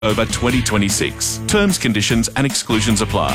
October 2026. Terms, conditions and exclusions apply.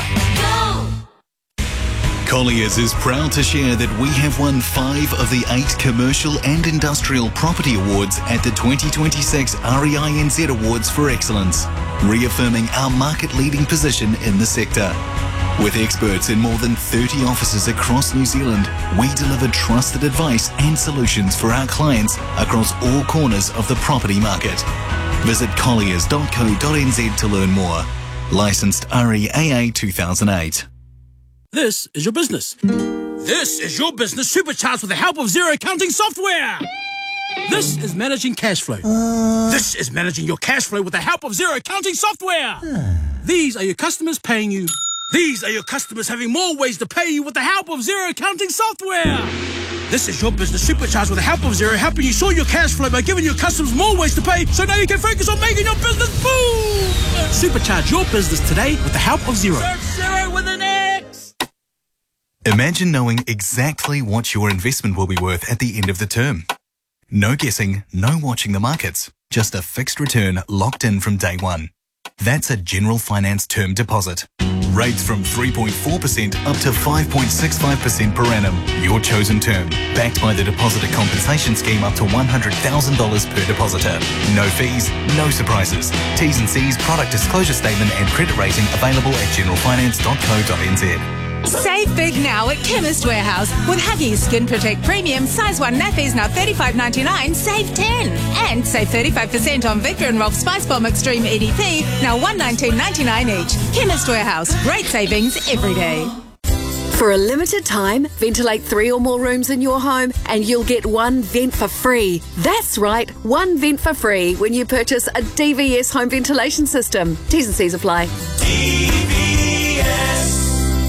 Colliers is proud to share that we have won 5 of the 8 commercial and industrial property awards at the 2026 REINZ Awards for Excellence, reaffirming our market-leading position in the sector. With experts in more than 30 offices across New Zealand, we deliver trusted advice and solutions for our clients across all corners of the property market. Visit colliers.co.nz to learn more. Licensed REAA 2008. This is your business. This is your business supercharged with the help of Xero accounting software. This is managing cash flow. This is managing your cash flow with the help of Xero accounting software. These are your customers paying you. These are your customers having more ways to pay you with the help of Xero accounting software. This is your business supercharged with the help of Xero, helping you sort your cash flow by giving your customers more ways to pay, so now you can focus on making your business boom. Supercharge your business today with the help of Xero. Search Xero with an X. Imagine knowing exactly what your investment will be worth at the end of the term. No guessing, no watching the markets, just a fixed return locked in from day one. That's a General Finance term deposit. Rates from 3.4% up to 5.65% per annum. Your chosen term. Backed by the Depositor Compensation Scheme up to $100,000 per depositor. No fees, no surprises. T's and C's, product disclosure statement and credit rating available at generalfinance.co.nz. Save big now at Chemist Warehouse. With Huggies Skin Protect Premium Size 1 nappies now $35.99, save 10. And save 35% on Victor and Rolf Spice Bomb Extreme EDP, now $119.99 each. Chemist Warehouse, great savings every day. For a limited time, ventilate 3 or more rooms in your home and you'll get 1 vent for free. That's right, 1 vent for free when you purchase a DVS home ventilation system. T's and C's apply. DVS.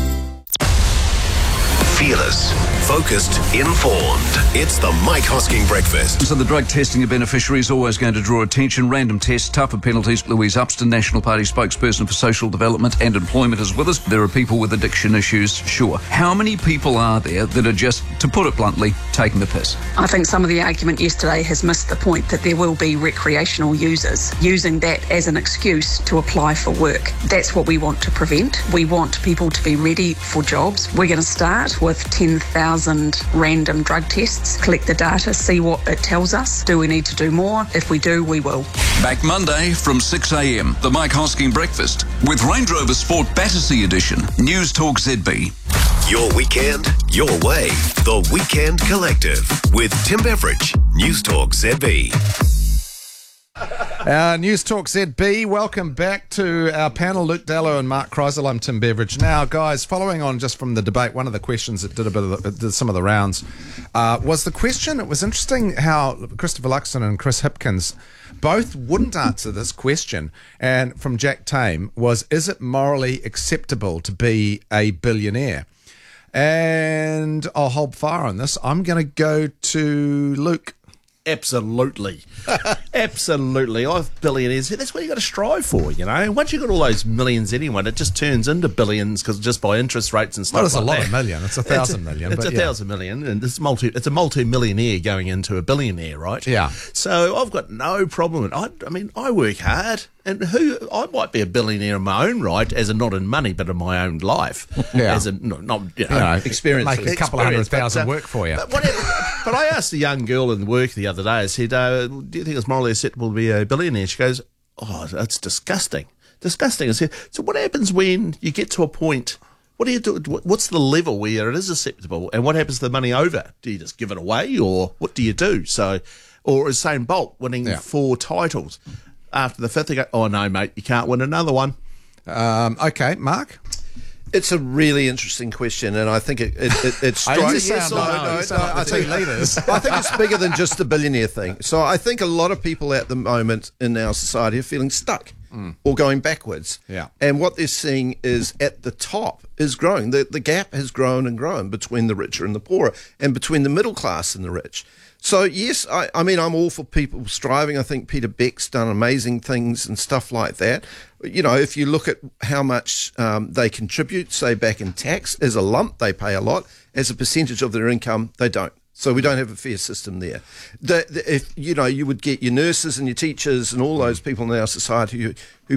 Fearless, focused, informed. It's the Mike Hosking Breakfast. So the drug testing of beneficiaries is always going to draw attention. Random tests, tougher penalties. Louise Upston, National Party spokesperson for social development and employment, is with us. There are people with addiction issues, sure. How many people are there that are just, to put it bluntly, taking the piss? I think some of the argument yesterday has missed the point that there will be recreational users using that as an excuse to apply for work. That's what we want to prevent. We want people to be ready for jobs. We're going to start with 10,000 random drug tests, collect the data, see what it tells us. Do we need to do more? If we do, we will. Back Monday from 6 a.m, the Mike Hosking Breakfast with Range Rover Sport Battersea Edition, News Talk ZB. Your weekend, your way. The Weekend Collective with Tim Beveridge, News Talk ZB. News Talk ZB, welcome back to our panel, Luke Dallow and Mark Kreisel. I'm Tim Beveridge. Now, guys, following on just from the debate, one of the questions that did some of the rounds was the question. It was interesting how Christopher Luxon and Chris Hipkins both wouldn't answer this question. And from Jack Tame was, is it morally acceptable to be a billionaire? And I'll hold fire on this. I'm going to go to Luke. Absolutely. Absolutely. Billionaires, that's what you got to strive for, you know. Once you've got all those millions anyway, it just turns into billions because just by interest rates and stuff it's like that. It's a lot of million. It's 1,000 million. It's 1,000 million, and it's a multi-millionaire going into a billionaire, right? Yeah. So I've got no problem. I mean, I work hard, and I might be a billionaire in my own right, as in not in money, but in my own life. Yeah. As in, not experience. Make a couple of 100,000 work for you. But I asked a young girl in work the other day, I said, do you think it's morally acceptable to be a billionaire? She goes, oh, that's disgusting. Disgusting. I said, so what happens when you get to a point, what do you do? What's the level where it is acceptable? And what happens to the money over? Do you just give it away, or what do you do? So, or is Usain Bolt winning 4 titles? After the 5th, they go, oh, no, mate, you can't win another one. Okay, Mark? It's a really interesting question, and I think it strikes. I think it's bigger than just the billionaire thing. So I think a lot of people at the moment in our society are feeling stuck or going backwards. Yeah. And what they're seeing is at the top is growing. The gap has grown and grown between the richer and the poorer, and between the middle class and the rich. So, yes, I mean, I'm all for people striving. I think Peter Beck's done amazing things and stuff like that. You know, if you look at how much they contribute, say, back in tax, as a lump, they pay a lot. As a percentage of their income, they don't. So we don't have a fair system there. If you would get your nurses and your teachers and all those people in our society who